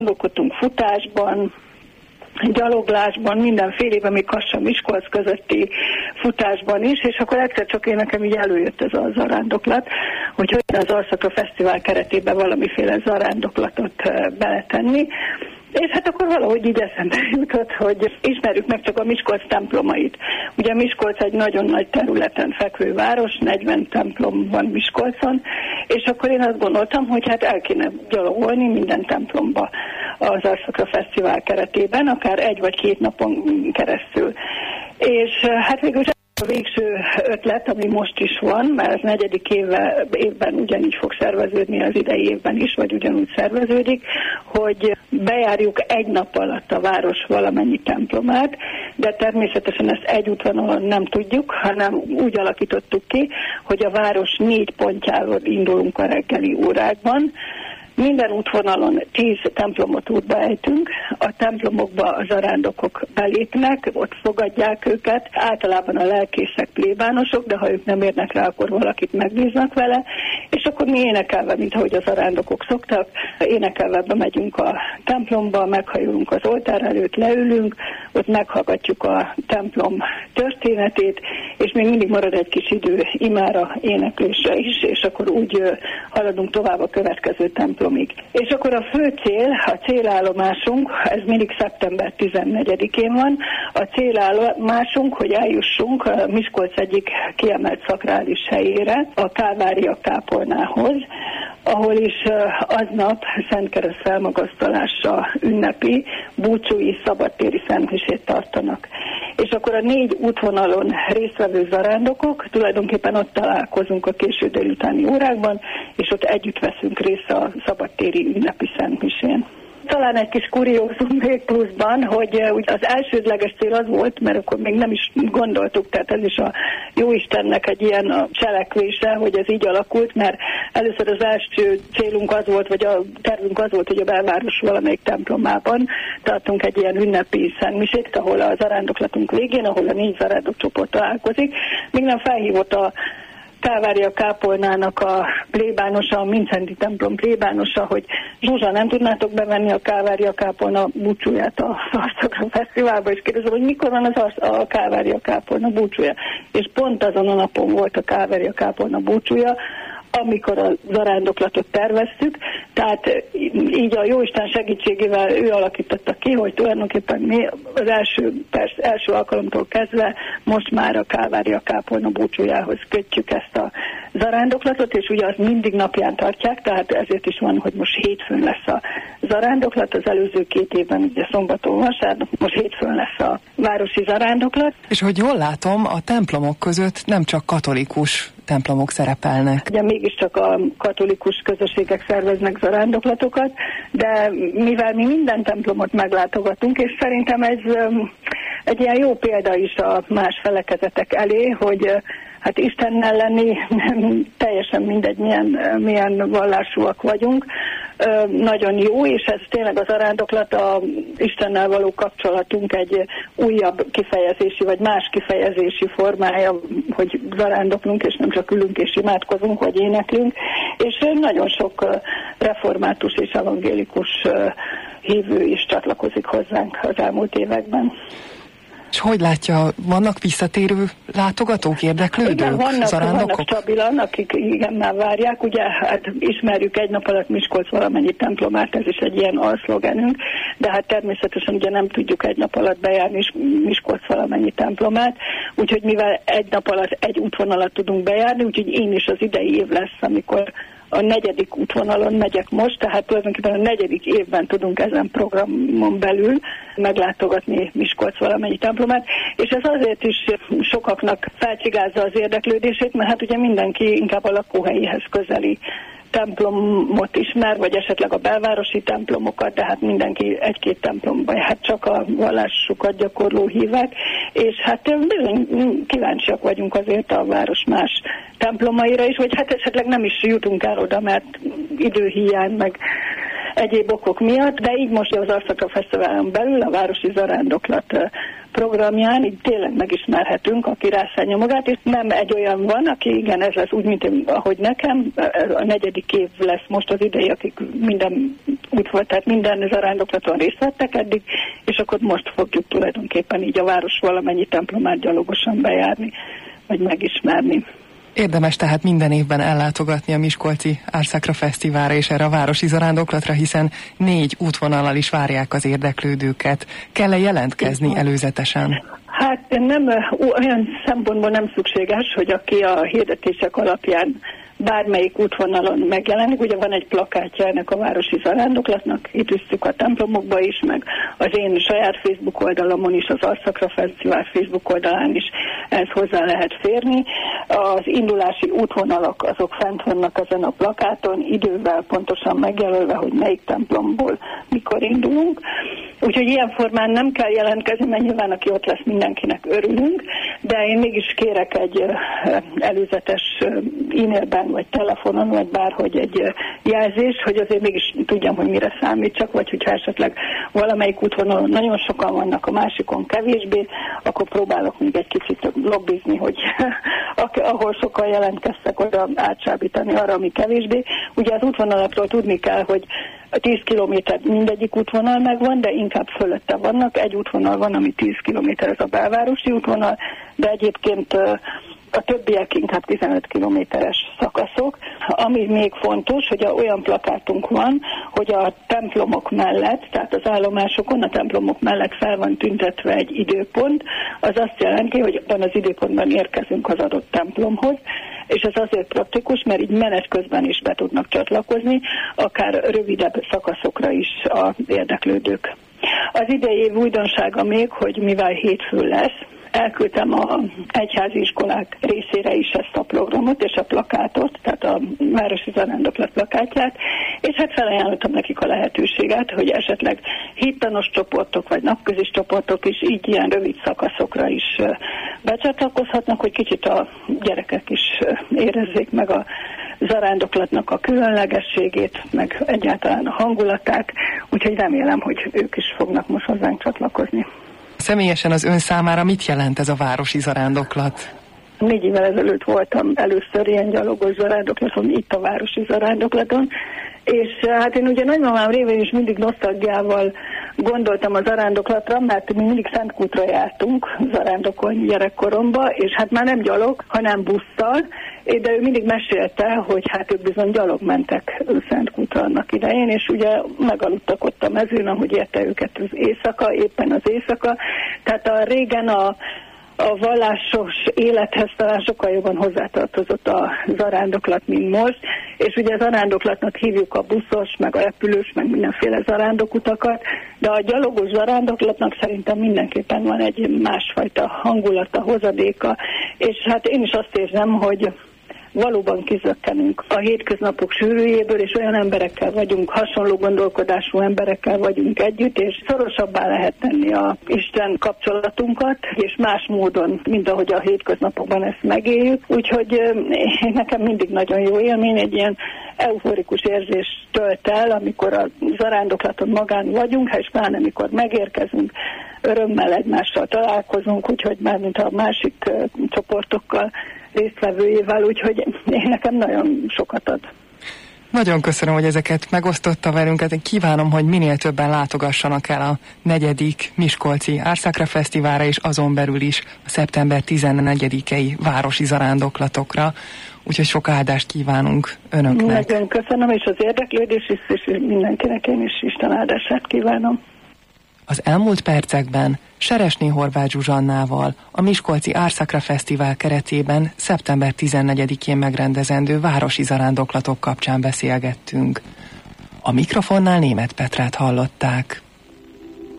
Gondolkodtunk futásban, gyaloglásban, mindenfélében, még Kassa-Miskolc közötti futásban is, és akkor egyszer csak nekem így előjött ez a zarándoklat, hogy az Alszakra Fesztivál keretében valamiféle zarándoklatot beletenni. És hát akkor valahogy így eszembe jutott, hogy ismerjük meg csak a Miskolc templomait. Ugye Miskolc egy nagyon nagy területen fekvő város, 40 templom van Miskolcon, és akkor én azt gondoltam, hogy hát el kéne gyalogolni minden templomba az Alszakra Fesztivál keretében, akár 1 vagy 2 napon keresztül. És hát végül a végső ötlet, ami most is van, mert az 4. évben ugyanígy fog szerveződni az idei évben is, vagy ugyanúgy szerveződik, hogy bejárjuk 1 nap alatt a város valamennyi templomát, de természetesen ezt egy útvonalon nem tudjuk, hanem úgy alakítottuk ki, hogy a város 4 pontjáról indulunk a reggeli órákban. Minden útvonalon 10 templomot útba ejtünk, a templomokba a zarándokok belépnek, ott fogadják őket, általában a lelkészek, plébánosok, de ha ők nem érnek rá, akkor valakit megbíznak vele, és akkor mi énekelve, mint ahogy a zarándokok szoktak, énekelve bemegyünk a templomba, meghajolunk az oltár előtt, leülünk, ott meghallgatjuk a templom történetét, és még mindig marad egy kis idő imára, éneklésre is, és akkor úgy haladunk tovább a következő templomig. És akkor a fő cél, a célállomásunk, ez mindig szeptember 14-én van, a célállomásunk, hogy eljussunk a Miskolc egyik kiemelt szakrális helyére, a Kálvária kápolnához, ahol is aznap Szentkereszt felmagasztalása ünnepi búcsúi szabadtéri szentmisét tartanak. És akkor a 4 útvonalon résztvevő zarándokok, tulajdonképpen ott találkozunk a késő délutáni órákban, és ott együtt veszünk részt a szabadtéri ünnepi szentmisén. Talán egy kis kuriózum még pluszban, hogy az elsődleges cél az volt, mert akkor még nem is gondoltuk, tehát ez is a Jóistennek egy ilyen cselekvése, hogy ez így alakult, mert először az első célunk az volt, vagy a tervünk az volt, hogy a belváros valamelyik templomában tartunk egy ilyen ünnepi szentmisét, ahol a zarándoklatunk végén, ahol a 4 zarándokcsoport találkozik. Még nem felhívott a Kálvária kápolnának a plébánosa, a Mindszenty templom plébánosa, hogy Zsuzsa, nem tudnátok bevenni a Kálvária kápolna búcsúját a Alszakra Fesztiválba, és kérdezem, hogy mikor van a Kálvária kápolna búcsúja. És pont azon a napon volt a Kálvária kápolna búcsúja, amikor a zarándoklatot terveztük, tehát így a Jóisten segítségével ő alakította ki, hogy tulajdonképpen mi az első alkalomtól kezdve most már a Kálvária kápolna búcsújához kötjük ezt a zarándoklatot, és ugye azt mindig napján tartják, tehát ezért is van, hogy most hétfőn lesz a zarándoklat, az előző 2 évben ugye szombaton, vasárnap, most hétfőn lesz a városi zarándoklat. És hogy jól látom, a templomok között nem csak katolikus templomok szerepelnek. Ugye mégiscsak a katolikus közösségek szerveznek zarándoklatokat, de mivel mi minden templomot meglátogatunk, és szerintem ez egy ilyen jó példa is a más felekezetek elé, hogy hát Istennel lenni teljesen mindegy, milyen vallásúak vagyunk. Nagyon jó, és ez tényleg az zarándoklat a Istennel való kapcsolatunk egy újabb kifejezési, vagy más kifejezési formája, hogy zarándoklunk, és nem csak ülünk és imádkozunk, vagy éneklünk, és nagyon sok református és evangélikus hívő is csatlakozik hozzánk az elmúlt években. És hogy látja, vannak visszatérő látogatók, érdeklődők, igen, zarándokok? Vannak stabilan, akik igen már várják, ugye hát ismerjük 1 nap alatt Miskolc valamennyi templomát, ez is egy ilyen alszlogenünk, de hát természetesen ugye nem tudjuk 1 nap alatt bejárni Miskolc valamennyi templomát, úgyhogy mivel 1 nap alatt 1 útvonalat tudunk bejárni, úgyhogy én is az idei év lesz, amikor a 4. útvonalon megyek most, tehát tulajdonképpen a 4. évben tudunk ezen programon belül meglátogatni Miskolc valamennyi templomát, és ez azért is sokaknak felcsigázza az érdeklődését, mert hát ugye mindenki inkább a lakóhelyéhez közeli templomot ismer, vagy esetleg a belvárosi templomokat, de hát mindenki 1-2 templomban, hát csak a vallásukat gyakorló hívek, és hát bizony kíváncsiak vagyunk azért a város más templomaira is, vagy hát esetleg nem is jutunk el oda, mert időhiány, meg egyéb okok miatt, de így most az Arszakra Fesztiválon belül a Városi Zarándoklat programján így tényleg megismerhetünk, aki rászánja magát, és nem egy olyan van, aki igen, ez lesz úgy, mint ahogy nekem, a 4. év lesz most az idei, akik minden tehát minden zarándoklaton részt vettek eddig, és akkor most fogjuk tulajdonképpen így a város valamennyi templomát gyalogosan bejárni, vagy megismerni. Érdemes tehát minden évben ellátogatni a Miskolci Árszakra Fesztiválra és erre a városi zarándoklatra, hiszen 4 útvonallal is várják az érdeklődőket. Kell-e jelentkezni előzetesen? Hát nem, olyan szempontból nem szükséges, hogy aki a hirdetések alapján bármelyik útvonalon megjelenik. Ugye van egy plakátja ennek a városi zarándoklatnak, itt üsszük a templomokba is, meg az én saját Facebook oldalamon is, az Arszakra Fesztivál Facebook oldalán is ehhez hozzá lehet férni. Az indulási útvonalak azok fent vannak ezen a plakáton, idővel pontosan megjelölve, hogy melyik templomból mikor indulunk. Úgyhogy ilyen formán nem kell jelentkezni, mert nyilván aki ott lesz, mindenkinek örülünk, de én mégis kérek egy előzetes e-mailben, vagy telefonon, vagy bárhogy egy jelzés, hogy azért mégis tudjam, hogy mire számítsak, vagy hogyha esetleg valamelyik útvonalon nagyon sokan vannak, a másikon kevésbé, akkor próbálok még egy kicsit lobbizni, hogy ahol sokan jelentkeztek, oda átsábítani arra, ami kevésbé. Ugye az útvonalakról tudni kell, hogy 10 kilométer mindegyik útvonal megvan, de inkább fölötte vannak. Egy útvonal van, ami 10 kilométer, ez a belvárosi útvonal, de egyébként a többiek inkább 15 kilométeres szakaszok. Ami még fontos, hogy olyan plakátunk van, hogy a templomok mellett, tehát az állomásokon a templomok mellett fel van tüntetve egy időpont, az azt jelenti, hogy abban az időpontban érkezünk az adott templomhoz, és ez azért praktikus, mert így menet közben is be tudnak csatlakozni, akár rövidebb szakaszokra is az érdeklődők. Az idei év újdonsága még, hogy mivel hétfő lesz, elküldtem a egyházi iskolák részére is ezt a programot és a plakátot, tehát a Városi Zarándoklat plakátját, és hát felajánlottam nekik a lehetőséget, hogy esetleg hittanos csoportok vagy napközis csoportok is így ilyen rövid szakaszokra is becsatlakozhatnak, hogy kicsit a gyerekek is érezzék meg a zarándoklatnak a különlegességét, meg egyáltalán a hangulatát, úgyhogy remélem, hogy ők is fognak most hozzánk csatlakozni. Személyesen az ön számára mit jelent ez a városi zarándoklat? 4 évvel ezelőtt voltam először ilyen gyalogos zarándoklaton, itt a városi zarándoklaton, és hát én ugye nagymamám révén is mindig nosztalgiával gondoltam a zarándoklatra, mert mi mindig Szentkútra jártunk zarándokolni gyerekkoromba, és hát már nem gyalog, hanem busszal, de ő mindig mesélte, hogy hát ők bizony gyalog mentek Szentkútra annak idején, és ugye megaludtak ott a mezőn, ahogy érte őket az éjszaka, éppen az éjszaka. Tehát a régen a vallásos élethez talán sokkal jobban hozzátartozott a zarándoklat, mint most, és ugye zarándoklatnak hívjuk a buszos, meg a repülős, meg mindenféle zarándokutakat, de a gyalogos zarándoklatnak szerintem mindenképpen van egy másfajta hangulata, hozadéka, és hát én is azt érzem, hogy valóban kizökkenünk a hétköznapok sűrűjéből, és olyan emberekkel vagyunk, hasonló gondolkodású emberekkel vagyunk együtt, és szorosabbá lehet tenni a Isten kapcsolatunkat, és más módon, mint ahogy a hétköznapokban ezt megéljük. Úgyhogy nekem mindig nagyon jó élmény, egy ilyen euforikus érzés tölt el, amikor a zarándoklaton magán vagyunk, és pláne amikor megérkezünk, örömmel egymással találkozunk, úgyhogy már mint a másik csoportokkal résztvevőjével, úgyhogy nekem nagyon sokat ad. Nagyon köszönöm, hogy ezeket megosztotta velünk. Én kívánom, hogy minél többen látogassanak el a 4. Miskolci Árszakra Fesztiválra, és azon belül is a szeptember 14-i városi zarándoklatokra. Úgyhogy sok áldást kívánunk önöknek. Nagyon köszönöm, és az érdeklődés is, és mindenkinek én is Isten áldását kívánom. Az elmúlt percekben Seresné Horváth Zsuzsannával a Miskolci Árszakra Fesztivál keretében szeptember 14-én megrendezendő városi zarándoklatok kapcsán beszélgettünk. A mikrofonnál Németh Petrát hallották.